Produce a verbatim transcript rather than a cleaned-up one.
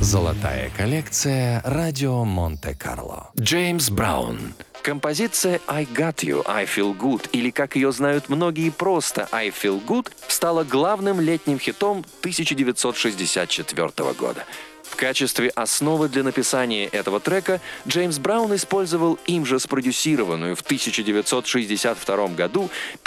Золотая коллекция «Радио Монте-Карло». Джеймс Браун. Композиция «I Got You, I Feel Good», или, как ее знают многие, просто «I Feel Good», стала главным летним хитом тысяча девятьсот шестьдесят четвёртого года. В качестве основы для написания этого трека Джеймс Браун использовал им же спродюсированную в тысяча девятьсот шестьдесят втором году